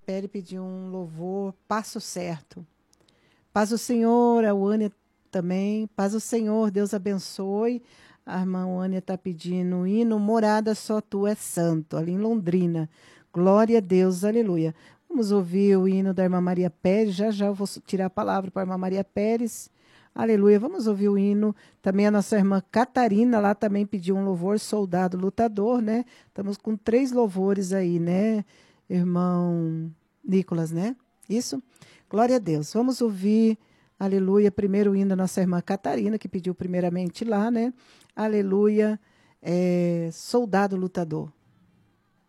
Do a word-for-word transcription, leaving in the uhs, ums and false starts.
Pere pediu um louvor, Passo Certo. Paz do Senhor, a Wânia também. Paz do Senhor, Deus abençoe. A irmã Wânia está pedindo um hino, Morada Só Tu é Santo, ali em Londrina. Glória a Deus, aleluia. Vamos ouvir o hino da irmã Maria Pérez. Já já eu vou tirar a palavra para a irmã Maria Pérez. Aleluia. Vamos ouvir o hino. Também a nossa irmã Catarina, lá também pediu um louvor, Soldado Lutador, né? Estamos com três louvores aí, né? Irmão Nicolas, né? Isso? Glória a Deus. Vamos ouvir, aleluia, primeiro o hino da nossa irmã Catarina, que pediu primeiramente lá, né? Aleluia, é, Soldado Lutador.